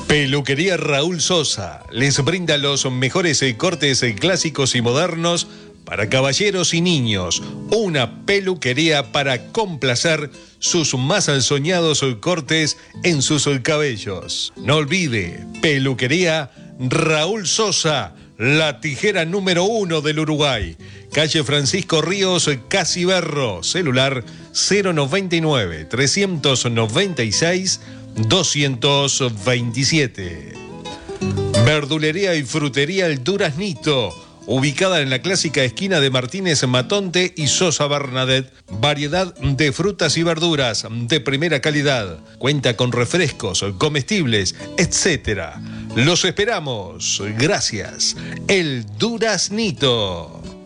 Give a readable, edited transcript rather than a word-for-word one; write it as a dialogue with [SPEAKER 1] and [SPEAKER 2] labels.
[SPEAKER 1] Peluquería Raúl Sosa les brinda los mejores cortes clásicos y modernos para caballeros y niños. Una peluquería para complacer sus más soñados cortes en sus cabellos. No olvide, Peluquería Raúl Sosa, la tijera número 1 del Uruguay. Calle Francisco Ríos, Casiberro. Celular 099-396-227. Verdulería y frutería El Duraznito, ubicada en la clásica esquina de Martínez Matonte y Sosa Bernadette. Variedad de frutas y verduras de primera calidad. Cuenta con refrescos, comestibles, etc. Los esperamos. Gracias. El Duraznito.